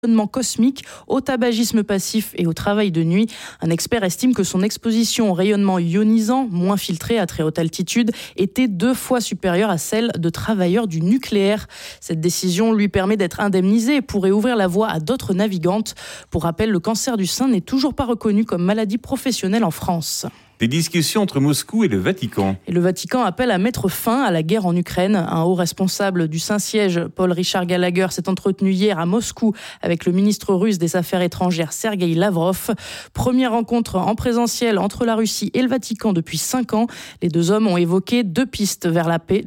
cosmique, au tabagisme passif et au travail de nuit. Un expert estime que son exposition au rayonnement ionisant, moins filtré à très haute altitude, était 2 fois supérieure à celle de travailleurs du nucléaire. Cette décision lui permet d'être indemnisé et pourrait ouvrir la voie à d'autres navigantes. Pour rappel, le cancer du sein n'est toujours pas reconnu comme maladie professionnelle en France. Des discussions entre Moscou et le Vatican. Et le Vatican appelle à mettre fin à la guerre en Ukraine. Un haut responsable du Saint-Siège, Paul Richard Gallagher, s'est entretenu hier à Moscou avec le ministre russe des Affaires étrangères, Sergueï Lavrov. Première rencontre en présentiel entre la Russie et le Vatican depuis 5 ans. Les 2 hommes ont évoqué des pistes vers la paix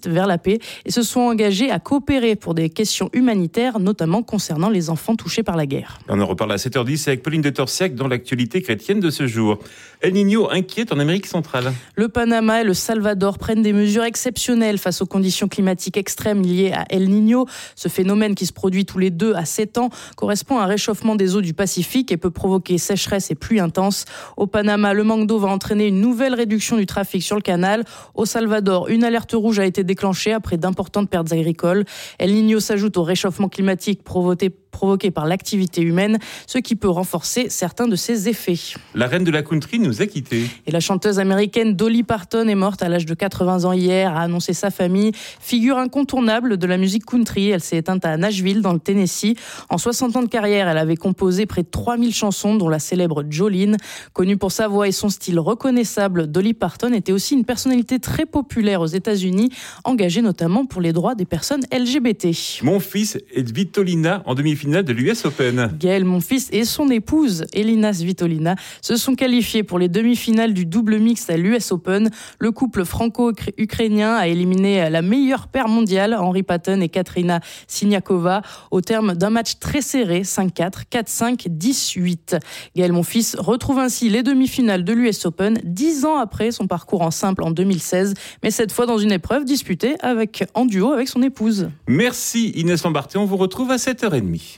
et se sont engagés à coopérer pour des questions humanitaires, notamment concernant les enfants touchés par la guerre. On en reparle à 7h10 avec Pauline de Torsiac dans l'actualité chrétienne de ce jour. El Niño inquiète en Amérique centrale. Le Panama et le Salvador prennent des mesures exceptionnelles face aux conditions climatiques extrêmes liées à El Niño. Ce phénomène qui se produit tous les 2 à 7 ans correspond à un réchauffement des eaux du Pacifique et peut provoquer sécheresse et pluie intense. Au Panama, le manque d'eau va entraîner une nouvelle réduction du trafic sur le canal. Au Salvador, une alerte rouge a été déclenchée après d'importantes pertes agricoles. El Niño s'ajoute au réchauffement climatique provoqué par l'activité humaine, ce qui peut renforcer certains de ses effets. La reine de la country nous a quittés. Et la chanteuse américaine Dolly Parton est morte à l'âge de 80 ans hier, a annoncé sa famille. Figure incontournable de la musique country, elle s'est éteinte à Nashville, dans le Tennessee. En 60 ans de carrière, elle avait composé près de 3000 chansons, dont la célèbre Jolene. Connue pour sa voix et son style reconnaissable, Dolly Parton était aussi une personnalité très populaire aux États-Unis, engagée notamment pour les droits des personnes LGBT. Monfils et Svitolina en demi-finale de l'US Open. Gaël Monfils et son épouse, Elina Svitolina, se sont qualifiés pour les demi-finales du double mixte à l'US Open. Le couple franco-ukrainien a éliminé la meilleure paire mondiale, Henri Patton et Katrina Siniakova, au terme d'un match très serré, 5-4, 4-5, 10-8. Gaël Monfils retrouve ainsi les demi-finales de l'US Open 10 ans après son parcours en simple en 2016, mais cette fois dans une épreuve disputée en duo avec son épouse. Merci Inès Lambarté, on vous retrouve à 7h30.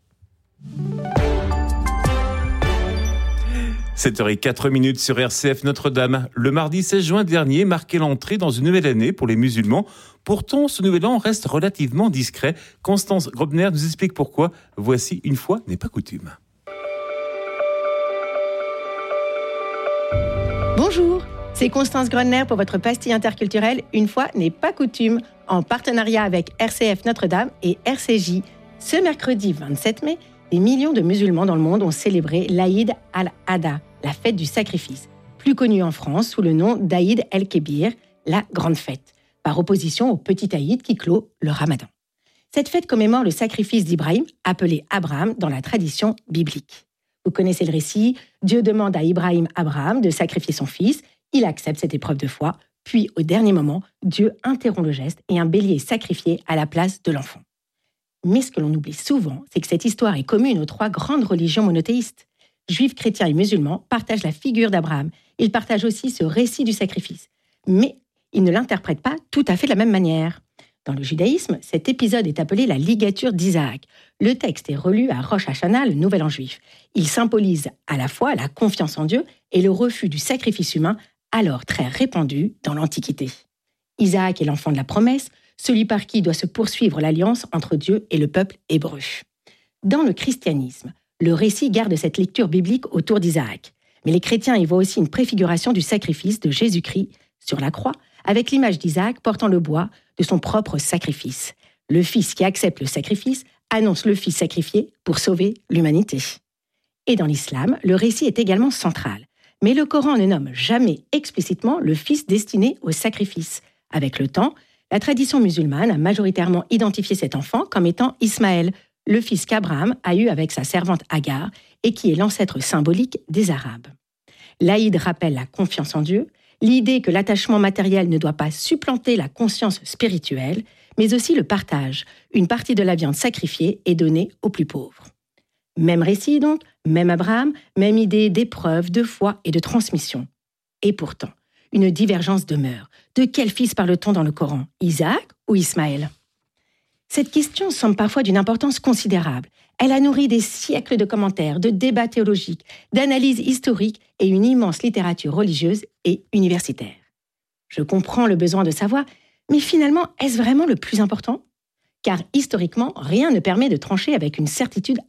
7h04 sur RCF Notre-Dame. Le mardi 16 juin dernier marquait l'entrée dans une nouvelle année pour les musulmans. Pourtant, ce nouvel an reste relativement discret. Constance Grobner nous explique pourquoi. Voici Une fois n'est pas coutume. Bonjour, c'est Constance Grobner pour votre pastille interculturelle Une fois n'est pas coutume, en partenariat avec RCF Notre-Dame et RCJ. Ce mercredi 27 mai, des millions de musulmans dans le monde ont célébré l'Aïd al-Adha, la fête du sacrifice, plus connue en France sous le nom d'Aïd el-Kébir, la grande fête, par opposition au petit Aïd qui clôt le Ramadan. Cette fête commémore le sacrifice d'Ibrahim, appelé Abraham dans la tradition biblique. Vous connaissez le récit, Dieu demande à Abraham de sacrifier son fils, il accepte cette épreuve de foi, puis au dernier moment, Dieu interrompt le geste et un bélier est sacrifié à la place de l'enfant. Mais ce que l'on oublie souvent, c'est que cette histoire est commune aux 3 grandes religions monothéistes. Juifs, chrétiens et musulmans partagent la figure d'Abraham. Ils partagent aussi ce récit du sacrifice. Mais ils ne l'interprètent pas tout à fait de la même manière. Dans le judaïsme, cet épisode est appelé la ligature d'Isaac. Le texte est relu à Rosh Hashanah, le Nouvel An juif. Il symbolise à la fois la confiance en Dieu et le refus du sacrifice humain, alors très répandu dans l'Antiquité. Isaac est l'enfant de la promesse, celui par qui doit se poursuivre l'alliance entre Dieu et le peuple hébreu. Dans le christianisme, le récit garde cette lecture biblique autour d'Isaac. Mais les chrétiens y voient aussi une préfiguration du sacrifice de Jésus-Christ sur la croix, avec l'image d'Isaac portant le bois de son propre sacrifice. Le fils qui accepte le sacrifice annonce le fils sacrifié pour sauver l'humanité. Et dans l'islam, le récit est également central. Mais le Coran ne nomme jamais explicitement le fils destiné au sacrifice. Avec le temps, la tradition musulmane a majoritairement identifié cet enfant comme étant Ismaël, le fils qu'Abraham a eu avec sa servante Agar et qui est l'ancêtre symbolique des Arabes. L'Aïd rappelle la confiance en Dieu, l'idée que l'attachement matériel ne doit pas supplanter la conscience spirituelle, mais aussi le partage. Une partie de la viande sacrifiée est donnée aux plus pauvres. Même récit donc, même Abraham, même idée d'épreuve, de foi et de transmission. Et pourtant, une divergence demeure. De quel fils parle-t-on dans le Coran ? Isaac ou Ismaël ? Cette question semble parfois d'une importance considérable. Elle a nourri des siècles de commentaires, de débats théologiques, d'analyses historiques et une immense littérature religieuse et universitaire. Je comprends le besoin de savoir, mais finalement, est-ce vraiment le plus important ? car historiquement, rien ne permet de trancher avec une certitude